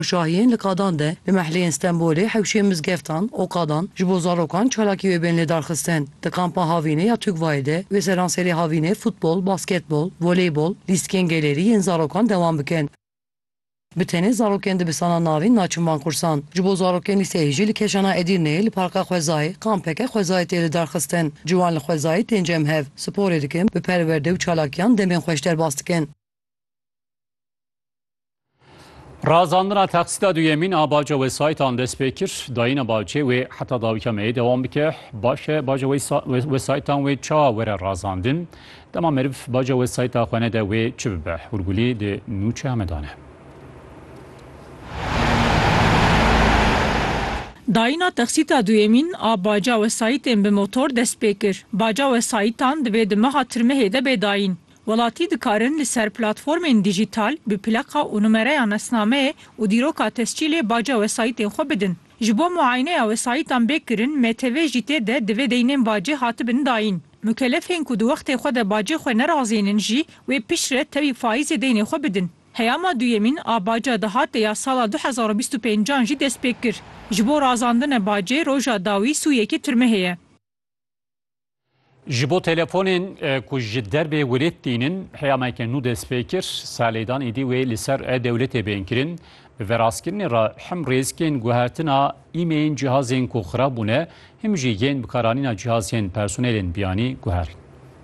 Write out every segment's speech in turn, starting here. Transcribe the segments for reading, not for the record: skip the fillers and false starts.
Şahiyên li qadan de li mehleyên Stenbolê hewşiyên mizgeftan û qadan ji bo zarokan çalakî wê bên lê darxistin. Di kampa havînê ya Tugvayê de wê seranserê havînê futbol, basketbol, voleybol, lîstikên gelerî yên zarokan dewam bikin. Bi tenê zarokên dibistana navîn naçin van kursan. Ji bo zarokên lîseyê jî li Keşana Edirneyê li Parka Xwezayê kampeke Xwezayê tê li darxistin. Ciwan li Xwezayê tên cemhev, sporê dikin, bi perwerde û çalakiyan demên xweş derbas dikin. Razandina teqsîta duyemîn a baca wesayîtan dest pê kir, dayîna bavçê wê heta dawîkemeyê dewam bike. Baş e baca wesayîtan wê çawa were razandin. Dema meriv baca wesayîta xwe nede wê çi bibe? Hûrgulî di Nûçe Hemedanê. Dayîna teqsîta duyemîn a baca wesayîtên bi motor dest pê kir. Baca wesayîtan divê di meha tirmehê de bêdayîn. Welatî dikarin li ser platformên dijîtal bi plaka û numereya nesnameyê û dîroka tescîlê baca wesayîtên xwe bidin. Ji bo muayeneya wesayîtan bêkirin, MTV jî tê de divê deynên bacê hatibin dayîn. Mükellefên ku di wextê xwe de bacê xwe nerazînin jî wê piştre tevî faîzê deynê xwe bidin. Heyama duyemîn a baca dihatê ya sala 2025 jî dest pê kir. Ji bo razandina bacê roja dawî sûyekê tirmehê ye. Ji bo telefonên ku ji derbê welêt dînin heyameke nû dest pê kir, salêdan êdî wê li ser e-dewletê bên kirin. Bi veraskirinê re hem rêzikên guhertina îmeyên cihazên ku xirab bûne, hem jî yên bikaranîna cihazên personelên biyanî guherin.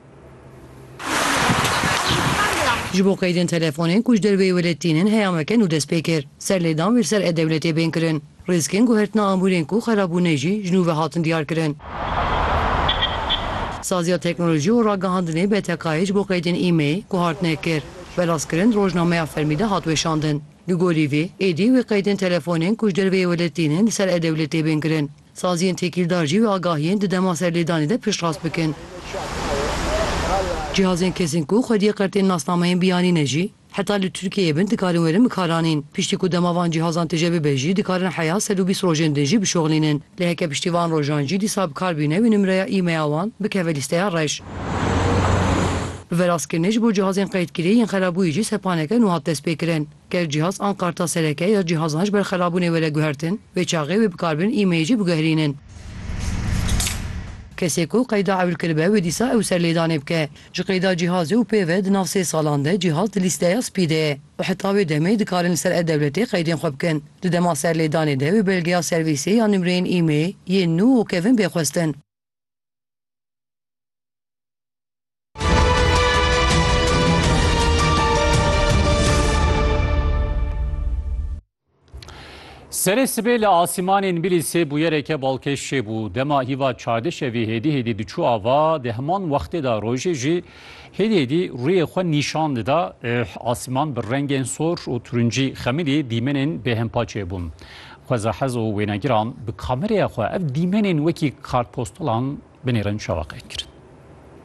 Ji bo qeydên telefonên ku ji derbê welêt dînin heyameke nû dest pê kir. Serlêdan wê ser e-dewletê bên kirin. Rêzikên guhertina amûrên ku xerabûne jî ji nû ve hatin diyar kirin. Saziya teknolojî û ragihandinê BTK'yê ji bo qeydên îmeyê guhartinê kir. Velazkirin rojnameya fermî de hat weşandin. Li gorî vê êdî wê qeydên telefonên ku ji derbê welêt dînin li ser e-dewletê bên kirin. Saziyên têkîldar jî wê agahiyên di dema serlêdanê de piştrast bikin. Cihazên kesîn ku xwediyê qertên nasnameyên biyanîne jî heta li Tirkiyeyê bin dikarin werin bikaranîn. Piştî ku dema van cihazan tije bibe jî dikarin heya 120 rojên din jî bişoxlînin. Lê heke piştî van rojan jî dîsa bikar bîne wê nûmereya îmeya wan bikeve lîsteya reş. Bi verazkirinê ji bo cihazên qeydkirî yên xerabûyî jî sepaneke nû hat dest pê kirin. Gel cihaz an karta sereke ya cihazan ji ber xerabûnê were guhertin vê çaxê wê bikarbin îmeyê jî biguherînin. Kesê ku qeyda ewil kiribe wê dîsa ew serlêdanê bike. Ji qeyda cihazê û pêve di nav 3 salan de cihaz di lîsteya spîdê ye. û heta wê demê dikarin li ser e-dewletê qeydên xwe bikin. Di dema serlêdanê de wê belgeya servîsê ya nûmereyên îmeyê yên nû û kevin bêxwestin. Serê sibê li asîmanên Bilîsê bûyereke balkêşê bû. Dema hîva çardeşevî hêdî diçû ava di heman wextê de rojê jî hêdî rûyê xwe nîşan dida. Asîman bi rengên sor û turincî xemilî dîmenên bêhempaçê bûn. Xwezahez û wênegiran bi kameraya xwe ev dîmenên wekî kartpostalan binêrin şewaqê kirin.